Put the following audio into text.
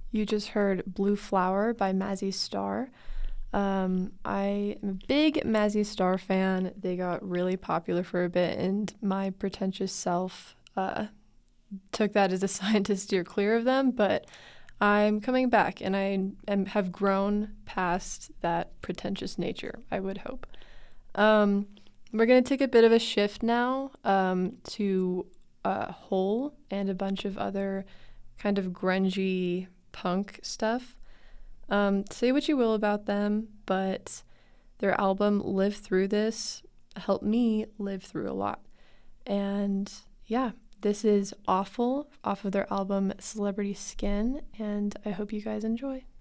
You just heard Blue Flower by Mazzy Star. I am a big Mazzy Star fan. They got really popular for a bit, and my pretentious self took that as a sign to steer clear of them, but I'm coming back, and have grown past that pretentious nature, I would hope. Um, we're going to take a bit of a shift now to Hole and a bunch of other kind of grungy punk stuff. Say what you will about them, but their album Live Through This helped me live through a lot. And yeah, this is Awful off of their album Celebrity Skin, and I hope you guys enjoy.